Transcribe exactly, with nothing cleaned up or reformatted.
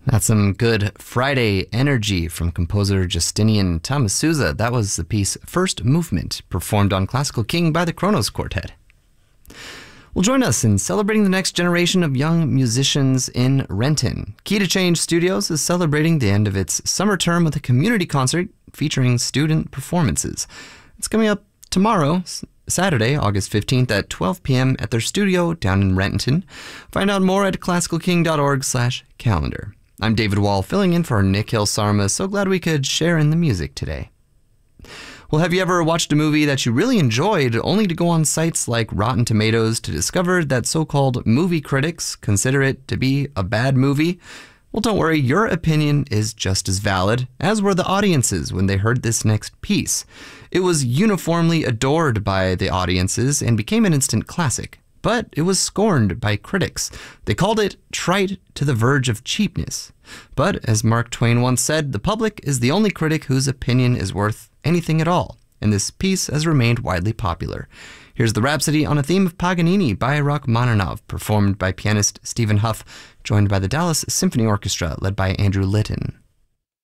That's some good Friday energy from composer Justinian Thomas Souza. That was the piece First Movement, performed on Classical King by the Kronos Quartet. Well, join us in celebrating the next generation of young musicians in Renton. Key to Change Studios is celebrating the end of its summer term with a community concert featuring student performances. It's coming up tomorrow, Saturday, August fifteenth at twelve p.m. at their studio down in Renton. Find out more at classical king dot org slash calendar. I'm David Wall, filling in for Nikhil Sarma. So glad we could share in the music today. Well, have you ever watched a movie that you really enjoyed only to go on sites like Rotten Tomatoes to discover that so-called movie critics consider it to be a bad movie? Well, don't worry, your opinion is just as valid, as were the audiences when they heard this next piece. It was uniformly adored by the audiences and became an instant classic, but it was scorned by critics. They called it trite to the verge of cheapness. But as Mark Twain once said, the public is the only critic whose opinion is worth anything at all, and this piece has remained widely popular. Here's the Rhapsody on a theme of Paganini by Rachmaninoff, performed by pianist Stephen Huff, joined by the Dallas Symphony Orchestra, led by Andrew Litton.